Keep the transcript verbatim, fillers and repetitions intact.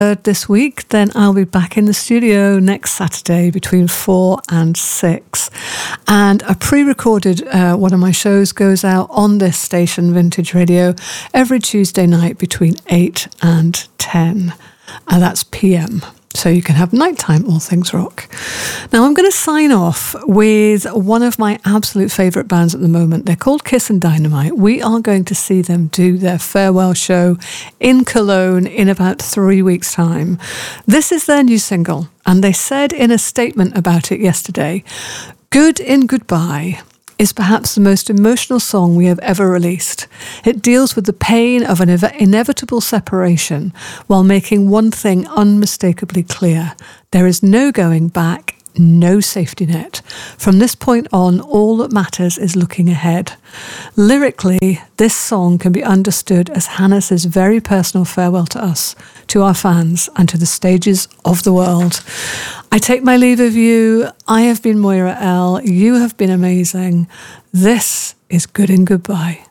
this week, then I'll be back in the studio next Saturday between four and six. And a pre-recorded uh, one of my shows goes out on this station, Vintage Radio, every Tuesday night between eight and ten. And that's P M. So you can have nighttime All Things Rock. Now I'm going to sign off with one of my absolute favourite bands at the moment. They're called Kiss and Dynamite. We are going to see them do their farewell show in Cologne in about three weeks' time. This is their new single, and they said in a statement about it yesterday, "Good in Goodbye is perhaps the most emotional song we have ever released. It deals with the pain of an ev- inevitable separation while making one thing unmistakably clear. There is no going back, no safety net. From this point on, all that matters is looking ahead." Lyrically, this song can be understood as Hannes's very personal farewell to us, to our fans, and to the stages of the world. I take my leave of you. I have been Moira L. You have been amazing. This is Good in Goodbye.